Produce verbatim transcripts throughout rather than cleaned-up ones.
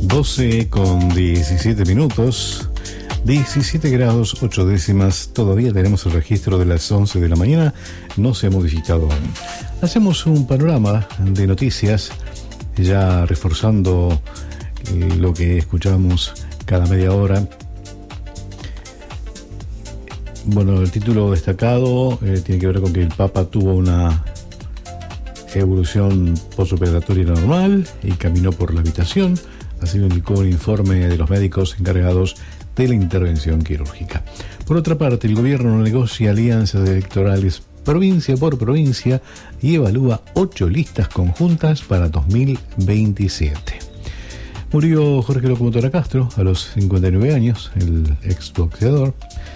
doce con diecisiete minutos, diecisiete grados ocho décimas. Todavía tenemos el registro de las once de la mañana, no se ha modificado aún. Hacemos un panorama de noticias, ya reforzando eh, lo que escuchamos cada media hora. Bueno, el título destacado eh, tiene que ver con que el Papa tuvo una evolución postoperatoria normal y caminó por la habitación. Así lo indicó un informe de los médicos encargados de la intervención quirúrgica. Por otra parte, el gobierno negocia alianzas electorales provincia por provincia y evalúa ocho listas conjuntas para dos mil veintisiete. Murió Jorge Locomotora Castro a los cincuenta y nueve años, el exboxeador.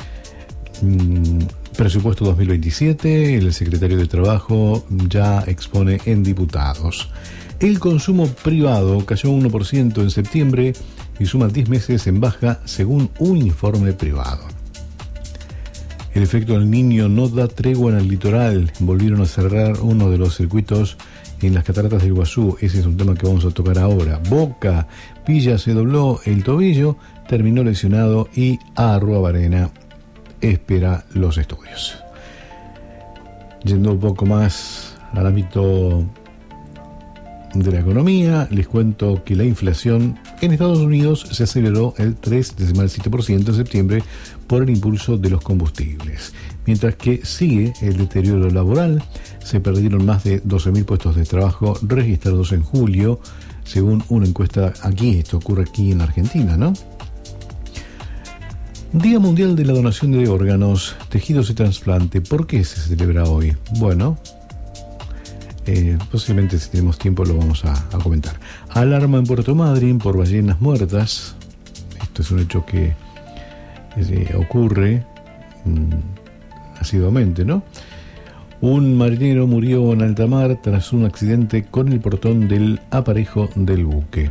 Presupuesto dos mil veintisiete, el secretario de Trabajo ya expone en diputados. El consumo privado cayó uno por ciento en septiembre y suma diez meses en baja, según un informe privado. El efecto del Niño no da tregua en el litoral. Volvieron a cerrar uno de los circuitos en las cataratas del Iguazú. Ese es un tema que vamos a tocar ahora. Boca, Villa se dobló el tobillo, terminó lesionado y Arruabarrena espera los estudios. Yendo un poco más al ámbito de la economía, les cuento que la inflación en Estados Unidos se aceleró el tres coma siete por ciento en septiembre por el impulso de los combustibles. Mientras que sigue el deterioro laboral, se perdieron más de doce mil puestos de trabajo registrados en julio, según una encuesta aquí. Esto ocurre aquí en Argentina, ¿no? Día Mundial de la Donación de Órganos, Tejidos y Trasplante. ¿Por qué se celebra hoy? Bueno, eh, posiblemente si tenemos tiempo lo vamos a, a comentar. Alarma en Puerto Madryn por ballenas muertas. Esto es un hecho que eh, ocurre mmm, asiduamente, ¿no? Un marinero murió en alta mar tras un accidente con el portón del aparejo del buque.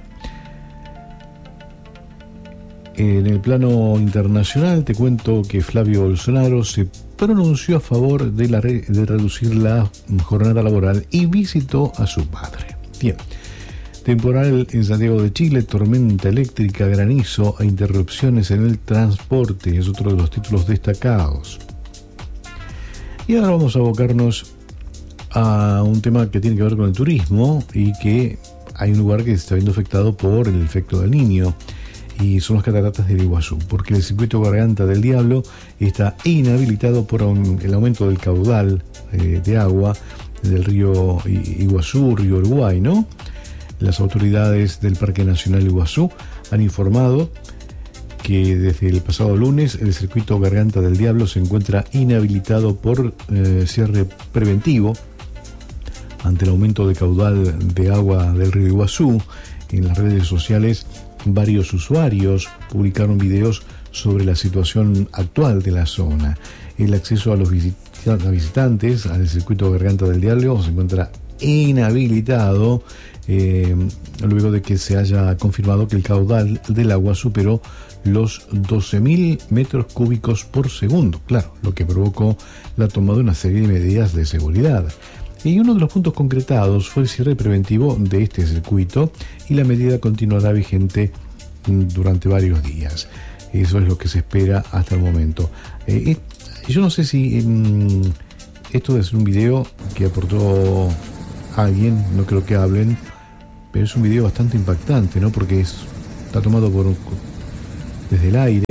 En el plano internacional te cuento que Flavio Bolsonaro se pronunció a favor de, la re, de reducir la jornada laboral y visitó a su padre. Bien, temporal en Santiago de Chile, tormenta eléctrica, granizo e interrupciones en el transporte es otro de los títulos destacados. Y ahora vamos a abocarnos a un tema que tiene que ver con el turismo y que hay un lugar que se está viendo afectado por el efecto del Niño. Y son las cataratas del Iguazú, porque el circuito Garganta del Diablo está inhabilitado por un, el aumento del caudal eh, de agua del río Iguazú, río Uruguay, ¿no? Las autoridades del Parque Nacional Iguazú han informado que desde el pasado lunes el circuito Garganta del Diablo se encuentra inhabilitado por eh, cierre preventivo ante el aumento de caudal de agua del río Iguazú. En las redes sociales, varios usuarios publicaron videos sobre la situación actual de la zona. El acceso a los visitantes al circuito Garganta del Diablo se encuentra inhabilitado eh, luego de que se haya confirmado que el caudal del agua superó los doce mil metros cúbicos por segundo. Claro, lo que provocó la toma de una serie de medidas de seguridad. Y uno de los puntos concretados fue el cierre preventivo de este circuito y la medida continuará vigente durante varios días. Eso es lo que se espera hasta el momento. Eh, yo no sé si eh, esto es un video que aportó alguien, no creo que hablen, pero es un video bastante impactante, ¿no? Porque es, está tomado por un, desde el aire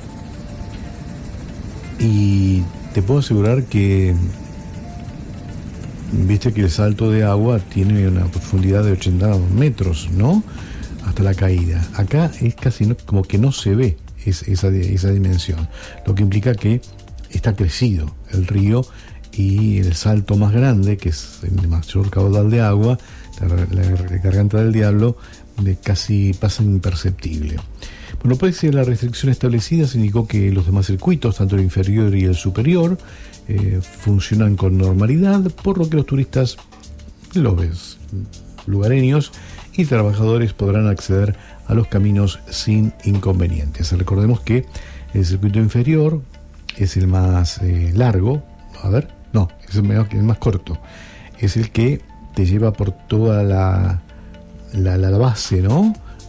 y te puedo asegurar que viste que el salto de agua tiene una profundidad de ochenta metros, ¿no? Hasta la caída. Acá es casi no, como que no se ve es, esa, esa dimensión, lo que implica que está crecido el río y el salto más grande, que es el mayor caudal de agua, la, la, la Garganta del Diablo, de casi pasa imperceptible. Bueno, pese a la restricción establecida, se indicó que los demás circuitos, tanto el inferior y el superior, eh, funcionan con normalidad, por lo que los turistas, los lugareños y trabajadores podrán acceder a los caminos sin inconvenientes. Recordemos que el circuito inferior es el más eh, largo, a ver, no, es el, el más corto, es el que te lleva por toda la, la, la base, ¿no?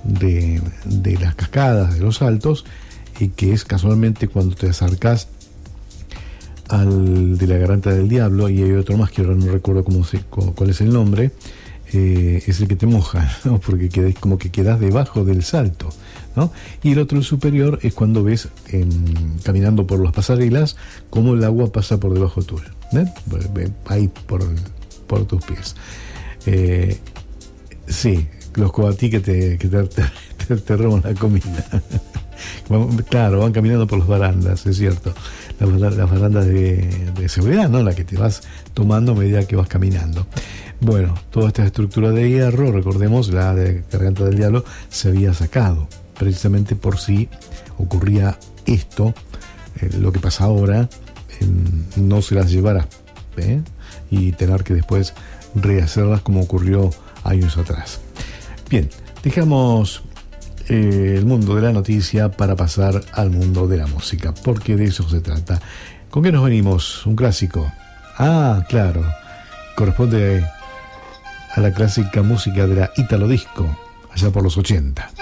de, de las cascadas, de los saltos, y que es casualmente cuando te acercas al de la Garganta del Diablo, y hay otro más que ahora no recuerdo cómo se, cuál es el nombre, eh, es el que te moja, ¿no? Porque quedas, como que quedas debajo del salto, ¿no? Y el otro, el superior, es cuando ves eh, caminando por las pasarelas cómo el agua pasa por debajo tuyo, ¿eh? Ahí por, por tus pies. Eh, sí, los coatí que te, que te, te, te, te roban la comida. Claro, van caminando por las barandas, es cierto. Las, las barandas de, de seguridad, ¿no? La que te vas tomando a medida que vas caminando. Bueno, toda esta estructura de hierro, recordemos, la de Garganta del Diablo, se había sacado precisamente por si ocurría esto, eh, lo que pasa ahora, eh, no se las llevara, ¿eh? Y tener que después rehacerlas como ocurrió años atrás. Bien, dejamos eh, el mundo de la noticia para pasar al mundo de la música, porque de eso se trata. ¿Con qué nos venimos? Un clásico. Ah, claro, corresponde a la clásica música de la Italo Disco, allá por los ochenta.